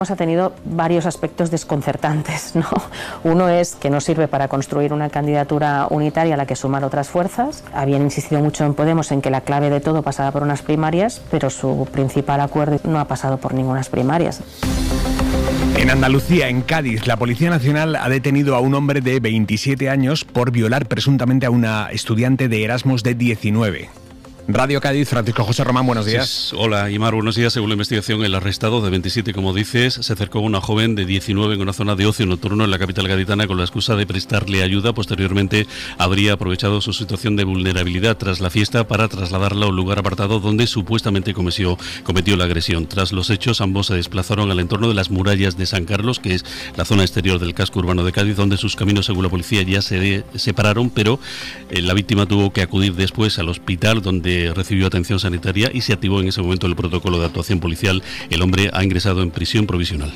Ha tenido varios aspectos desconcertantes, ¿no? Uno es que no sirve para construir una candidatura unitaria a la que sumar otras fuerzas. Habían insistido mucho en Podemos en que la clave de todo pasaba por unas primarias, pero su principal acuerdo no ha pasado por ningunas primarias. En Andalucía, en Cádiz, la Policía Nacional ha detenido a un hombre de 27 años por violar presuntamente a una estudiante de Erasmus de 19. Radio Cádiz, Francisco José Román, buenos días. Sí, hola, Imar, buenos días. Según la investigación, el arrestado de 27, como dices, se acercó a una joven de 19 en una zona de ocio nocturno en la capital gaditana con la excusa de prestarle ayuda. Posteriormente, habría aprovechado su situación de vulnerabilidad tras la fiesta para trasladarla a un lugar apartado donde supuestamente cometió la agresión. Tras los hechos, ambos se desplazaron al entorno de las murallas de San Carlos, que es la zona exterior del casco urbano de Cádiz, donde sus caminos, según la policía, ya se separaron, pero la víctima tuvo que acudir después al hospital, donde recibió atención sanitaria y se activó en ese momento el protocolo de actuación policial. El hombre ha ingresado en prisión provisional.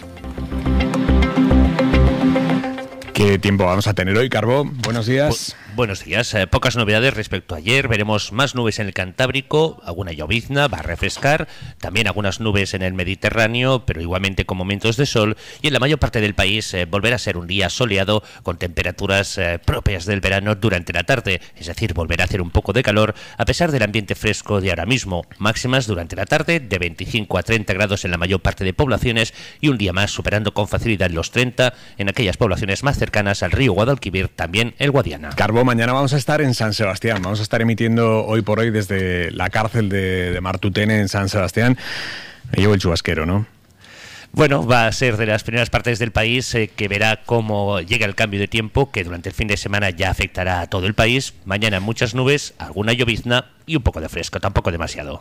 ¿Qué tiempo vamos a tener hoy, Carbó? Buenos días. Buenos días. Pocas novedades respecto a ayer. Veremos más nubes en el Cantábrico, alguna llovizna, va a refrescar, también algunas nubes en el Mediterráneo, pero igualmente con momentos de sol, y en la mayor parte del país volverá a ser un día soleado con temperaturas propias del verano durante la tarde, es decir, volverá a hacer un poco de calor a pesar del ambiente fresco de ahora mismo. Máximas durante la tarde de 25 a 30 grados en la mayor parte de poblaciones y un día más superando con facilidad los 30 en aquellas poblaciones más cercanas al río Guadalquivir, también el Guadiana. Carbó, mañana vamos a estar en San Sebastián. Vamos a estar emitiendo hoy por hoy desde la cárcel de Martutene en San Sebastián. Me llevo el chubasquero, ¿no? Bueno, va a ser de las primeras partes del país que verá cómo llega el cambio de tiempo, que durante el fin de semana ya afectará a todo el país. Mañana muchas nubes, alguna llovizna y un poco de fresco, tampoco demasiado.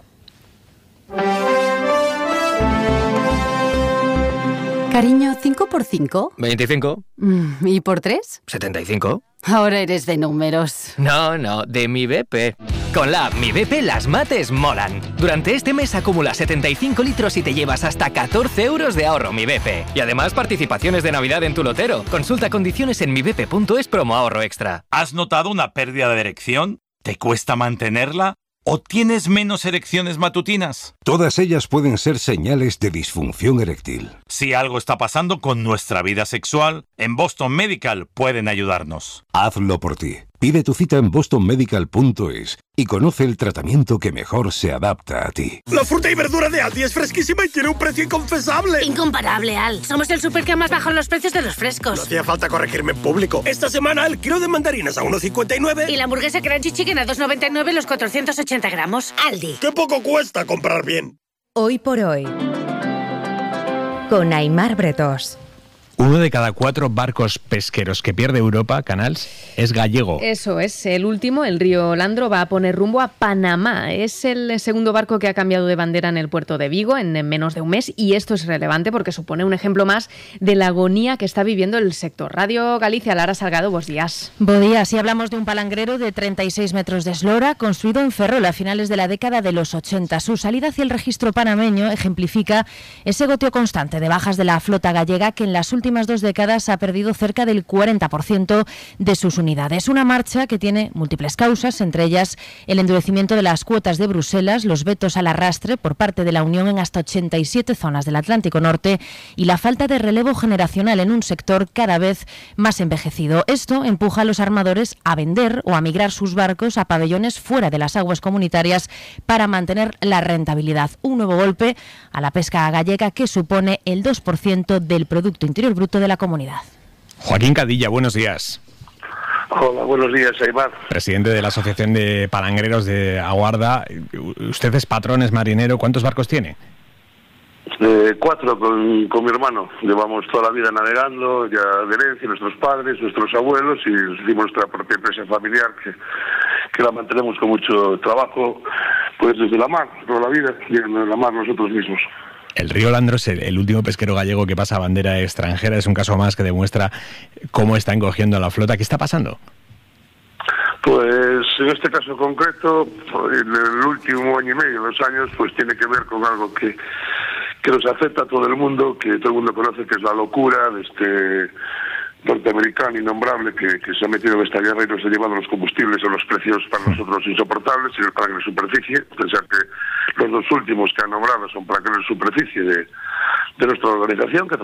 Cariño, ¿5 por 5? 25. ¿Y por 3? 75. Ahora eres de números. No, de mi BP. Con la app Mi BP las mates molan. Durante este mes acumula 75 litros y te llevas hasta 14 euros de ahorro Mi BP. Y además participaciones de Navidad en tu lotero. Consulta condiciones en mibp.es promo ahorro extra. ¿Has notado una pérdida de erección? ¿Te cuesta mantenerla? ¿O tienes menos erecciones matutinas? Todas ellas pueden ser señales de disfunción eréctil. Si algo está pasando con nuestra vida sexual, en Boston Medical pueden ayudarnos. Hazlo por ti. Pide tu cita en bostonmedical.es y conoce el tratamiento que mejor se adapta a ti. La fruta y verdura de Aldi es fresquísima y tiene un precio inconfesable. Incomparable, Al. Somos el súper que más baja los precios de los frescos. No hacía falta corregirme en público. Esta semana el kilo de mandarinas a 1,59. Y la hamburguesa Crunchy Chicken a 2,99 los 480 gramos. Aldi. ¡Qué poco cuesta comprar bien! Hoy por hoy, con Aimar Bretós. 1 de cada 4 barcos pesqueros que pierde Europa, Canals, es gallego. Eso es, el último, el río Landro, va a poner rumbo a Panamá. Es el segundo barco que ha cambiado de bandera en el puerto de Vigo en menos de un mes, y esto es relevante porque supone un ejemplo más de la agonía que está viviendo el sector. Radio Galicia, Lara Salgado, buenos días. Buenos días, y hablamos de un palangrero de 36 metros de eslora, construido en Ferrol a finales de la década de los 80. Su salida hacia el registro panameño ejemplifica ese goteo constante de bajas de la flota gallega, que en las últimas 2 décadas ha perdido cerca del 40% de sus unidades. Una marcha que tiene múltiples causas, entre ellas el endurecimiento de las cuotas de Bruselas, los vetos al arrastre por parte de la Unión en hasta 87 zonas del Atlántico Norte y la falta de relevo generacional en un sector cada vez más envejecido. Esto empuja a los armadores a vender o a migrar sus barcos a pabellones fuera de las aguas comunitarias para mantener la rentabilidad. Un nuevo golpe a la pesca gallega, que supone el 2% del Producto Interior Bruto de la comunidad. Joaquín Cadilla, buenos días. Hola, buenos días, Aimar. Presidente de la Asociación de Palangreros de Aguarda. Usted es patrón, es marinero. ¿Cuántos barcos tiene? 4 con mi hermano. Llevamos toda la vida navegando, ya de herencia, nuestros padres, nuestros abuelos, y hicimos nuestra propia empresa familiar que la mantenemos con mucho trabajo, pues desde la mar, toda la vida, y en la mar nosotros mismos. El río Landro es el último pesquero gallego que pasa a bandera extranjera. Es un caso más que demuestra cómo está encogiendo a la flota. ¿Qué está pasando? Pues en este caso concreto, en el último año y medio, 2 años, pues tiene que ver con algo que nos afecta a todo el mundo, que todo el mundo conoce, que es la locura de este norteamericano innombrable que se ha metido en esta guerra y nos ha llevado los combustibles a los precios para nosotros insoportables y el plancre de superficie. Pensar que los 2 últimos que han nombrado son plancres de superficie de nuestra organización, que